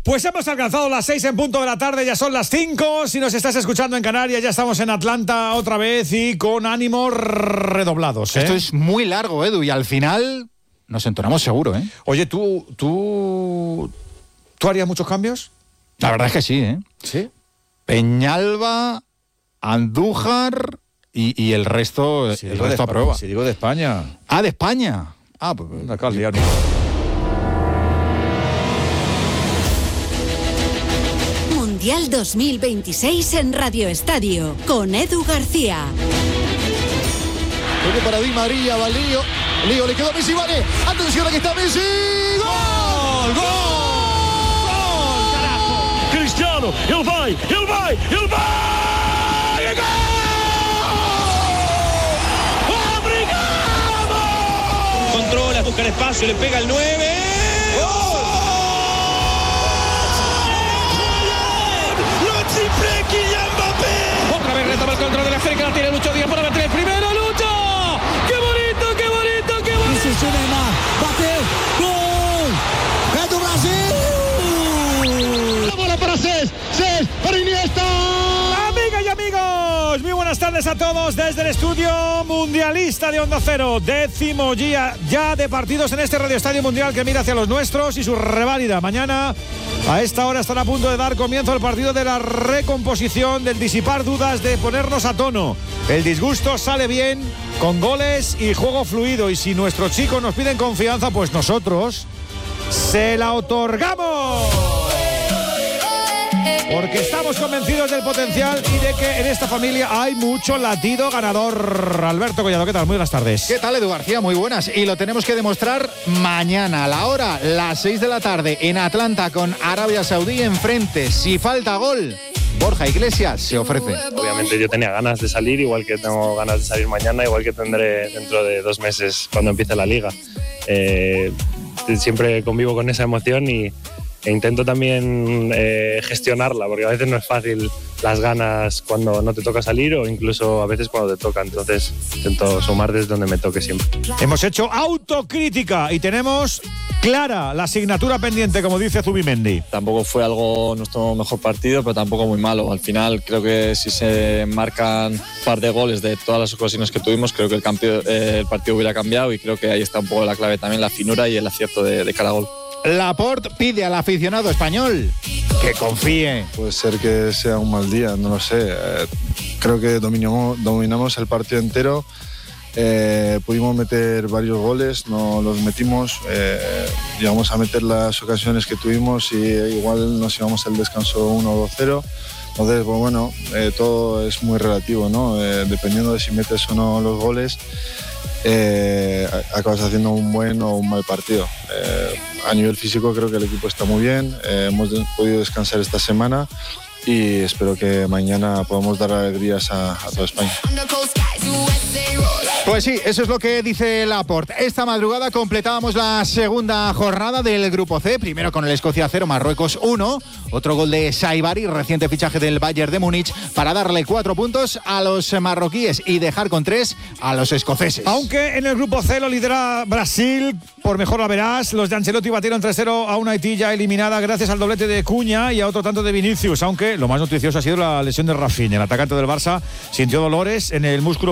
Pues hemos alcanzado las 6 en punto de la tarde, ya son las 5. Si nos estás escuchando en Canarias, ya estamos en Atlanta otra vez y con ánimos redoblados. Esto es muy largo, Edu, y al final nos entonamos seguro, ¿eh? Oye, ¿tú harías muchos cambios? La verdad es que sí, ¿eh? Sí. Peñalba, Andújar y el resto, Si el resto aprueba. Si digo de España. Ah, de España. Ah, pues Acá al liar. Mundial 2026 en Radio Estadio, con Edu García. Viene para Di María, va Lío. Lío, le quedó a Messi, vale. Atención, aquí está Messi. ¡Gol! ¡Gol! ¡Gol! Cristiano, ele vai! ¡Obrigado! Controla, busca el espacio, le pega el 9. Otra vez retoma el control de la serie que la tiene Lucho Díaz para meter el primero. ¡Lucho! ¡Qué bonito! Isso, Neymar, bateu, gol! É do Brasil! La bola para Cés para Iniesta. Amigas y amigos, muy buenas tardes a todos desde el estudio mundialista de Onda Cero. 10º día ya de partidos en este Radio Estadio Mundial que mira hacia los nuestros y su reválida. Mañana a esta hora estará a punto de dar comienzo el partido de la recomposición, del disipar dudas, de ponernos a tono. El disgusto sale bien con goles y juego fluido, y si nuestros chicos nos piden confianza, pues nosotros se la otorgamos. Porque estamos convencidos del potencial y de que en esta familia hay mucho latido ganador. Alberto Collado, ¿qué tal? Muy buenas tardes. ¿Qué tal, Edu García? Muy buenas. Y lo tenemos que demostrar mañana, a la hora, las 6 de la tarde, en Atlanta, con Arabia Saudí enfrente. Si falta gol, Borja Iglesias se ofrece. Obviamente yo tenía ganas de salir, igual que tengo ganas de salir mañana, igual que tendré dentro de 2 meses cuando empiece la liga. Siempre convivo con esa emoción e intento también gestionarla, porque a veces no es fácil las ganas cuando no te toca salir, o incluso a veces cuando te toca. Entonces intento sumar desde donde me toque siempre. Hemos hecho autocrítica y tenemos clara la asignatura pendiente, como dice Zubimendi. Tampoco fue algo nuestro mejor partido, pero tampoco muy malo. Al final creo que si se marcan un par de goles de todas las ocasiones que tuvimos, creo que el partido hubiera cambiado, y creo que ahí está un poco la clave también, la finura y el acierto de cada gol. Laporte pide al aficionado español que confíe. Puede ser que sea un mal día, no lo sé. Creo que dominamos el partido entero. Pudimos meter varios goles, no los metimos. Llegamos a meter las ocasiones que tuvimos y igual nos íbamos al descanso 1-2-0. Entonces, pues bueno, todo es muy relativo, ¿no? Dependiendo de si metes o no los goles, acabas haciendo un buen o un mal partido. A nivel físico creo que el equipo está muy bien, hemos podido descansar esta semana y espero que mañana podamos dar alegrías a toda España. Pues sí, eso es lo que dice Laporte. Esta madrugada completábamos la segunda jornada del Grupo C, primero con el Escocia 0, Marruecos 1, otro gol de Saibari, reciente fichaje del Bayern de Múnich, para darle 4 puntos a los marroquíes y dejar con 3 a los escoceses. Aunque en el Grupo C lo lidera Brasil, por mejor la verás. Los de Ancelotti batieron 3-0 a una Haití ya eliminada gracias al doblete de Cuña y a otro tanto de Vinicius, aunque lo más noticioso ha sido la lesión de Rafinha. El atacante del Barça sintió dolores en el músculo